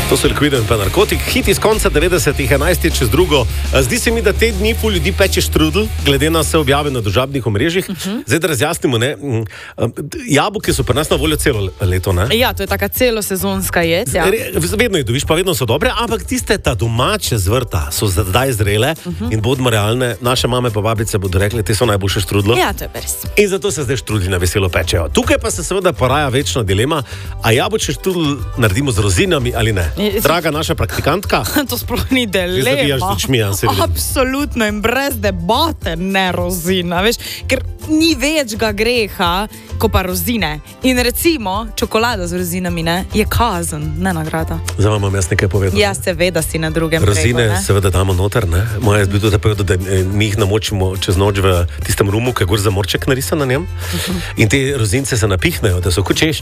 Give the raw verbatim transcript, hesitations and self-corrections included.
To so Liquid pa Narkotik. Hit iz konca devetdesetih, enajst je čez drugo. Zdi se mi, da te dni ful ljudi peče štrudl, glede na vse objave na družabnih omrežjih. Uh-huh. Zdaj, da razjasnimo, ne, jabolke so pri nas na voljo celo leto, ne? Ja, to je taka celosezonska jed, ja. Vedno jih dobiš, pa vedno so dobre, ampak tiste ta domače z vrta so zdaj zrele uh-huh. in bodimo realne, naše mame pa babice bodo rekli, te so najboljše štrudlo. Ja, to je res. In zato se zdaj štrudli na veselo pečejo. Tukaj pa se seveda poraja večna dilema, a jabolčni štrudl naredimo z rozinami ali ne. Draga naša praktikantka. To sploh ni dilema. Čmi, ja, absolutno in brez debate ne rozina, veš, ker ni večga greha, ko pa rozine. In recimo, čokolada z rozinami, ne, je kazen, ne nagrada. Zdaj vam jaz nekaj povedal. Ja, seveda si na drugem Rozine bregu, seveda damo noter, ne. Moja je bilo, da povedal, da mi jih namočimo čez noč v tistem rumu, ki je gor zamorček narisan na njem. Uh-huh. In te rozince se napihnejo, da so kot češ.